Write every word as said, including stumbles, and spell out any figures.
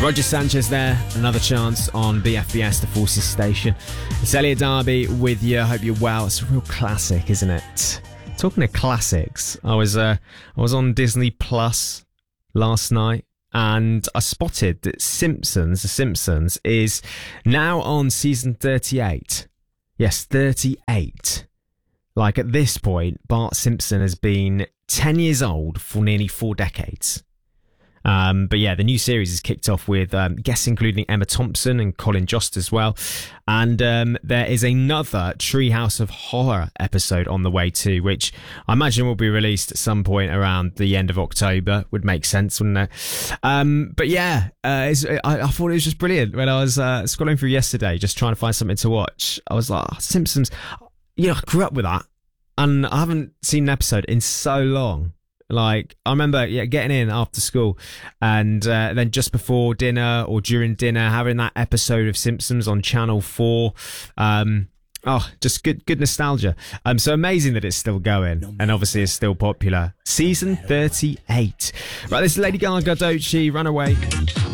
Roger Sanchez there, another chance on B F B S, the Forces station. It's Elliot Darby with you. I hope you're well. It's a real classic, isn't it? Talking of classics, I was uh, I was on Disney Plus last night and I spotted that Simpsons, The Simpsons, is now on season thirty-eight. Yes, thirty-eight. Like at this point, Bart Simpson has been ten years old for nearly four decades. Um, but yeah, the new series is kicked off with um, guests including Emma Thompson and Colin Jost as well. And um, there is another Treehouse of Horror episode on the way too, which I imagine will be released at some point around the end of October. Would make sense, wouldn't it? Um, but yeah, uh, it's, I, I thought it was just brilliant when I was uh, scrolling through yesterday, just trying to find something to watch. I was like, oh, Simpsons, you know, I grew up with that and I haven't seen an episode in so long. Like, I remember yeah, getting in after school and uh, then just before dinner or during dinner, having that episode of Simpsons on Channel four. Um, oh, just good good nostalgia. Um, so amazing that it's still going and obviously it's still popular. Season thirty-eight. Right, this is Lady Gaga, Doechii, Runaway.